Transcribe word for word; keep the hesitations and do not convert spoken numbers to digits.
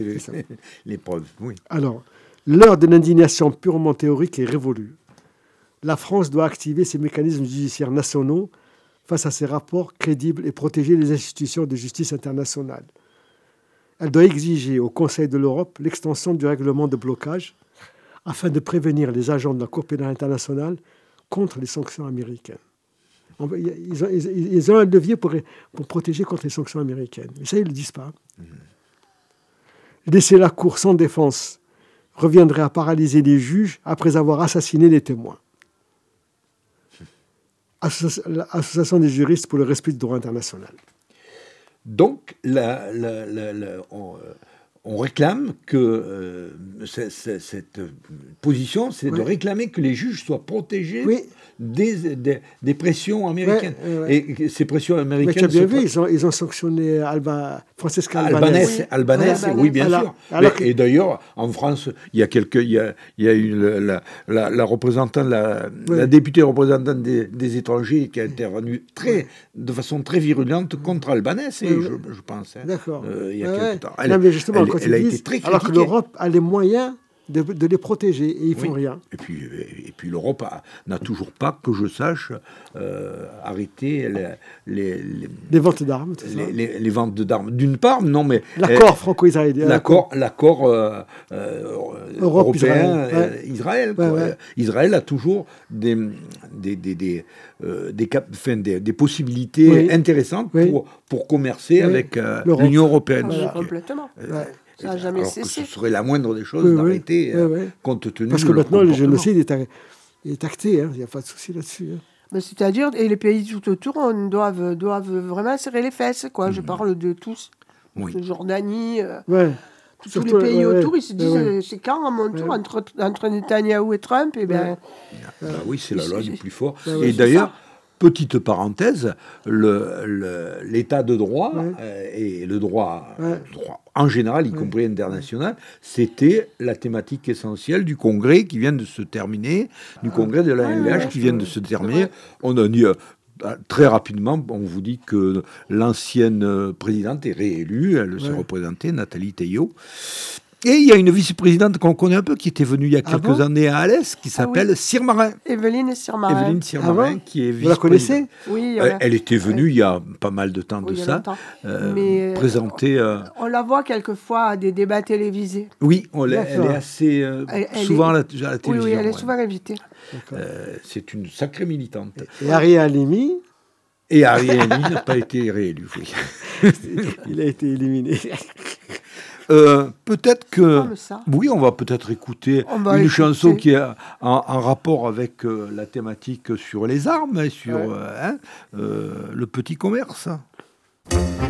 l'épreuve, oui. Alors, l'heure de l'indignation purement théorique est révolue. La France doit activer ses mécanismes judiciaires nationaux face à ces rapports crédibles et protéger les institutions de justice internationale. Elle doit exiger au Conseil de l'Europe l'extension du règlement de blocage afin de prévenir les agents de la Cour pénale internationale contre les sanctions américaines. Ils ont, ils ont un levier pour, pour protéger contre les sanctions américaines. Mais ça, ils ne le disent pas. Mmh. Laisser la Cour sans défense reviendrait à paralyser les juges après avoir assassiné les témoins. Association des juristes pour le respect du droit international. Donc, la, la, la, la, on, on réclame que euh, c- c- cette position, c'est oui. de réclamer que les juges soient protégés oui. des, des, des pressions américaines. Oui, oui, oui. Et ces pressions américaines... Mais tu as bien vu, ils ont, ils ont sanctionné Alba, Francesca Albanese. Albanese, oui, oui, bien alors, sûr. Alors que... Et d'ailleurs, en France, il y a quelques, il y a, il y a eu la, la, la représentante, la, oui. la députée représentante des, des étrangers qui a intervenu très, oui. de façon très virulente contre Albanese, oui, oui. Je, je pense. Hein, D'accord. Euh, il y a oui, quelques oui. temps. Elle, non, mais justement, elle, quand elle ils a disent, été très critiquée. Alors que l'Europe a les moyens de, de les protéger et ils font oui. rien. Et puis, et puis l'Europe a, n'a toujours pas, que je sache, euh, arrêté les, les, les, les ventes d'armes. Les, les, les ventes d'armes. D'une part, non, mais l'accord euh, franco-israélien. L'accord, l'accord euh, euh, Europe, européen, Israël. Ouais. Israël, ouais, ouais. Israël a toujours des des des des, euh, des, cap, fin, des, des possibilités oui. intéressantes oui. pour pour commercer oui. avec euh, l'Union européenne. Ah, oui, complètement. Euh, ouais. Ça n'a jamais alors cessé. Que ce serait la moindre des choses oui, d'arrêter, oui, euh, oui. compte tenu Parce de que maintenant, le génocide est, ac- est acté, il hein, n'y a pas de souci là-dessus. Hein. Mais c'est-à-dire, et les pays tout autour on doivent, doivent vraiment serrer les fesses, quoi. Mmh. Je parle de tous. Oui. De Jordanie, euh, ouais. tous Surtout, les pays ouais, autour, ils se disent, ouais, ouais. c'est quand à mon tour, ouais. entre, entre Netanyahou et Trump, et ben, ouais. bah oui, c'est la loi du plus fort. Ouais, et ouais, d'ailleurs, petite parenthèse, le, le, l'état de droit ouais. euh, et le droit, ouais. le droit en général, y ouais. compris international, c'était la thématique essentielle du congrès qui vient de se terminer, du congrès de l'A N V H ouais, qui vient de se terminer. On a dit... Euh, très rapidement, on vous dit que l'ancienne présidente est réélue, elle ouais. se représentait, Nathalie Théiot. Et il y a une vice-présidente qu'on connaît un peu, qui était venue il y a quelques ah bon années à Alès, qui s'appelle ah oui. Sirmarin. Evelyne Sirmarin. Evelyne Sirmarin, ah bon qui est vice-présidente. Vous la connaissez ? Oui. Elle, elle était venue ouais. il y a pas mal de temps oui, de ça, euh, Mais présenter... Euh, on la voit quelquefois à des débats télévisés. Oui, on elle est assez euh, elle, elle souvent est... à, la, à la télévision. Oui, oui elle est ouais. souvent invitée. Euh, c'est une sacrée militante. Et Harry Halimi Et Harry Halimi n'a pas été réélu. Oui. Il a été éliminé. Euh, peut-être que... Oui, on va peut-être écouter une écouter. chanson qui est en, en rapport avec euh, la thématique sur les armes, et sur ouais. euh, hein, euh, le petit commerce.